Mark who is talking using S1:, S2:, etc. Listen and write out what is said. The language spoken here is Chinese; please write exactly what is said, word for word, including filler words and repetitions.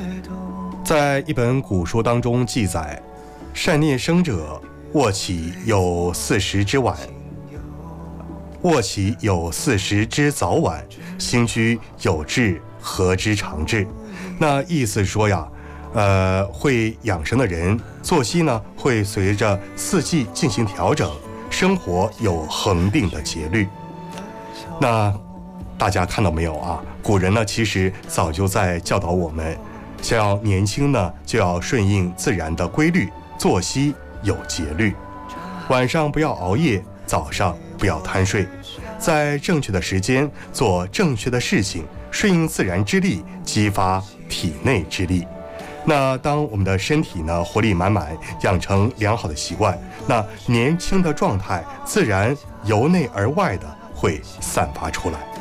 S1: 在一本古书当中记载，善念生者卧起有四十之晚，卧起有四十之早晚，行居有志，何之常志。那意思说呀，呃，会养生的人作息呢会随着四季进行调整，生活有恒定的节律。那大家看到没有啊？古人呢其实早就在教导我们，想要年轻呢就要顺应自然的规律，作息有节律，晚上不要熬夜，早上不要贪睡，在正确的时间做正确的事情，顺应自然之力，激发体内之力。那当我们的身体呢活力满满，养成良好的习惯，那年轻的状态自然由内而外的会散发出来。